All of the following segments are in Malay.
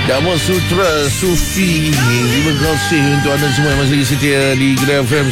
Dama Sutra Sufi. Terima kasih untuk anda semua yang masih lagi setia di Gerai FM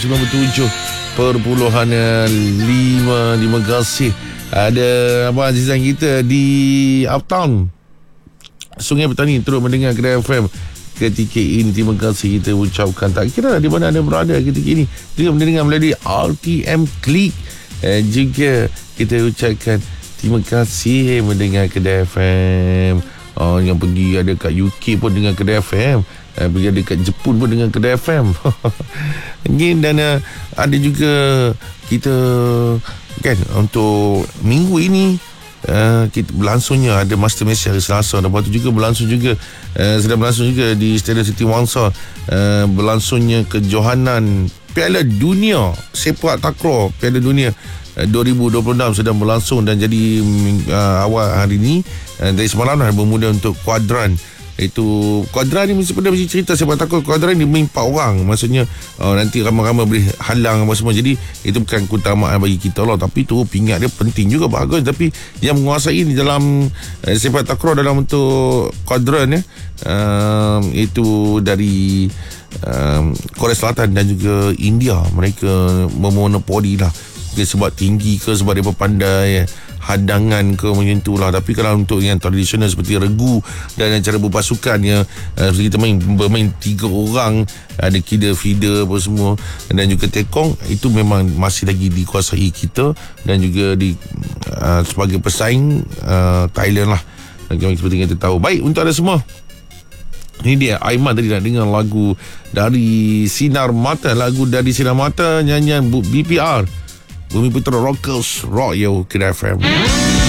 97.5. Terima kasih. Ada Abang Azizan kita di Uptown Sungai Petani terus mendengar Gerai FM ketika ini. Terima kasih kita ucapkan, tak kira di mana anda berada ketika ini, juga mendengar melalui RTM Klik. Juga kita ucapkan terima kasih mendengar Gerai FM. Yang pergi ada kat UK pun dengan Kedah FM, pergi ada kat Jepun pun dengan Kedah FM. Dan ada juga kita kan untuk minggu ini kita berlangsungnya ada Master Malaysia hari Selasa. Lepas tu juga berlangsung juga sedang berlangsung juga di Stadium Siti Wangsa berlangsungnya kejohanan Piala Dunia Sepak Takraw Piala Dunia 2026 sedang berlangsung. Dan jadi awal hari ni dari semalam dah bermula untuk kuadran. Itu kuadran ni mesti cerita sepak takraw. Kuadran ni main 4 orang, maksudnya nanti ramai-ramai boleh halang apa semua. Jadi itu bukan keutamaan bagi kita lah, tapi tu pingat dia penting juga, bagus. Tapi yang menguasai di dalam sepak takraw dalam bentuk kuadran itu dari Korea Selatan dan juga India. Mereka memonopoli lah, sebab tinggi ke, sebab dia pandai hadangan ke, macam tu lah. Tapi kalau untuk yang tradisional seperti regu dan cara berpasukan seperti kita bermain 3 orang, ada feeder apa semua, dan juga tekong, itu memang masih lagi dikuasai kita dan juga sebagai pesaing Thailand lah, seperti kita tahu. Baik, untuk anda semua, ini dia Aiman tadi nak dengar lagu dari Sinar Mata, nyanyian BPR, Bumi Putra Rockers, Rock Yo Kedah FM.